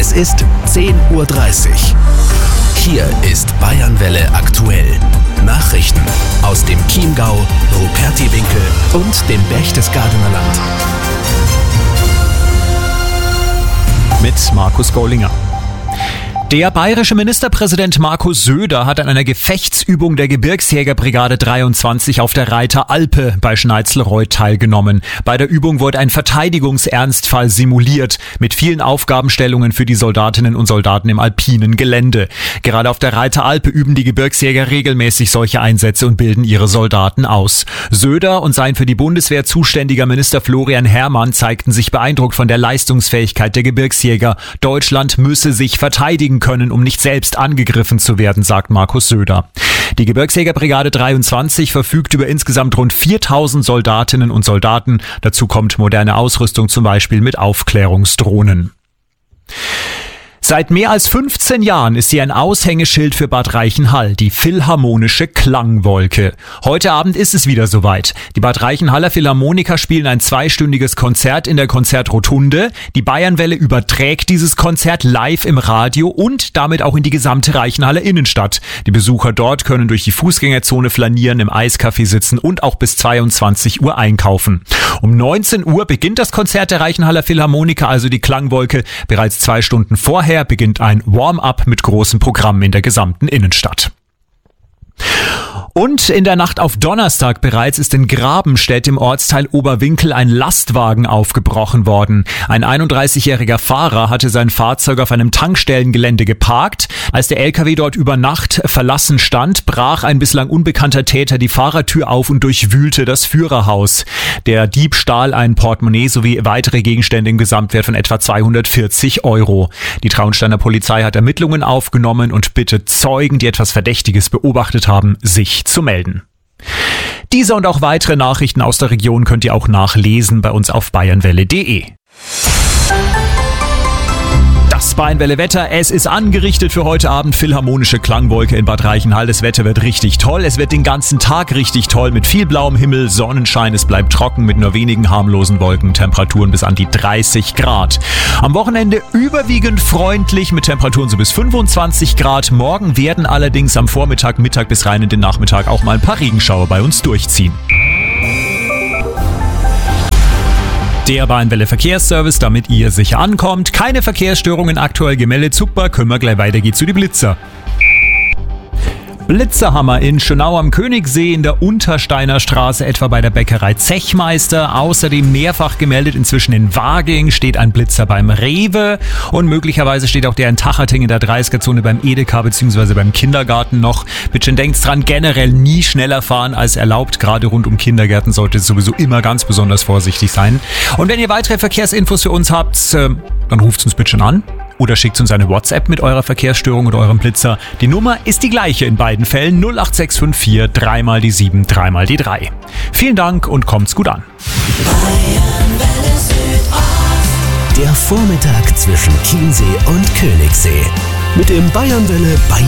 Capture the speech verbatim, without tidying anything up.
Es ist zehn Uhr dreißig. Hier ist Bayernwelle aktuell. Nachrichten aus dem Chiemgau, Rupertiwinkel und dem Berchtesgadener Land. Mit Markus Gollinger. Der bayerische Ministerpräsident Markus Söder hat an einer Gefechtsübung der Gebirgsjägerbrigade dreiundzwanzig auf der Reiter Alpe bei Schneitzelreuth teilgenommen. Bei der Übung wurde ein Verteidigungsernstfall simuliert, mit vielen Aufgabenstellungen für die Soldatinnen und Soldaten im alpinen Gelände. Gerade auf der Reiter Alpe üben die Gebirgsjäger regelmäßig solche Einsätze und bilden ihre Soldaten aus. Söder und sein für die Bundeswehr zuständiger Minister Florian Herrmann zeigten sich beeindruckt von der Leistungsfähigkeit der Gebirgsjäger. Deutschland müsse sich verteidigen können, um nicht selbst angegriffen zu werden, sagt Markus Söder. Die Gebirgsjägerbrigade dreiundzwanzig verfügt über insgesamt rund viertausend Soldatinnen und Soldaten. Dazu kommt moderne Ausrüstung, zum Beispiel mit Aufklärungsdrohnen. Seit mehr als fünfzehn Jahren ist sie ein Aushängeschild für Bad Reichenhall, die Philharmonische Klangwolke. Heute Abend ist es wieder soweit. Die Bad Reichenhaller Philharmoniker spielen ein zweistündiges Konzert in der Konzertrotunde. Die Bayernwelle überträgt dieses Konzert live im Radio und damit auch in die gesamte Reichenhaller Innenstadt. Die Besucher dort können durch die Fußgängerzone flanieren, im Eiscafé sitzen und auch bis zweiundzwanzig Uhr einkaufen. Um neunzehn Uhr beginnt das Konzert der Reichenhaller Philharmoniker, also die Klangwolke. Bereits zwei Stunden vorher beginnt ein Warm-up mit großem Programm in der gesamten Innenstadt. Und in der Nacht auf Donnerstag bereits ist in Grabenstedt im Ortsteil Oberwinkel ein Lastwagen aufgebrochen worden. Ein einunddreißigjähriger Fahrer hatte sein Fahrzeug auf einem Tankstellengelände geparkt. Als der L K W dort über Nacht verlassen stand, brach ein bislang unbekannter Täter die Fahrertür auf und durchwühlte das Führerhaus. Der Dieb stahl ein Portemonnaie sowie weitere Gegenstände im Gesamtwert von etwa zweihundertvierzig Euro. Die Traunsteiner Polizei hat Ermittlungen aufgenommen und bittet Zeugen, die etwas Verdächtiges beobachtet haben, sich zu melden. Diese und auch weitere Nachrichten aus der Region könnt ihr auch nachlesen bei uns auf bayernwelle punkt de. Das Bayernwelle Wetter, es ist angerichtet für heute Abend. Philharmonische Klangwolke in Bad Reichenhall. Das Wetter wird richtig toll. Es wird den ganzen Tag richtig toll mit viel blauem Himmel, Sonnenschein. Es bleibt trocken mit nur wenigen harmlosen Wolken. Temperaturen bis an die dreißig Grad. Am Wochenende überwiegend freundlich mit Temperaturen so bis fünfundzwanzig Grad. Morgen werden allerdings am Vormittag, Mittag bis rein in den Nachmittag auch mal ein paar Regenschauer bei uns durchziehen. Der Bayernwelle Verkehrsservice, damit ihr sicher ankommt. Keine Verkehrsstörungen aktuell gemeldet. Super, können wir gleich weiter, geht zu die Blitzer. Blitzerhammer in Schönau am Königssee in der Untersteiner Straße, etwa bei der Bäckerei Zechmeister. Außerdem mehrfach gemeldet inzwischen in Waging steht ein Blitzer beim Rewe und möglicherweise steht auch der in Tacherting in der dreißiger-Zone beim Edeka bzw. beim Kindergarten noch. Bitte denkt's dran, generell nie schneller fahren als erlaubt. Gerade rund um Kindergärten sollte es sowieso immer ganz besonders vorsichtig sein. Und wenn ihr weitere Verkehrsinfos für uns habt, dann ruft uns bitte schon an. Oder schickt uns eine WhatsApp mit eurer Verkehrsstörung oder eurem Blitzer. Die Nummer ist die gleiche in beiden Fällen. null acht sechs fünf vier drei mal die sieben, drei mal die drei. Vielen Dank und kommt's gut an. Der Vormittag zwischen Chiemsee und Königssee. Mit dem Bayernwelle Bayern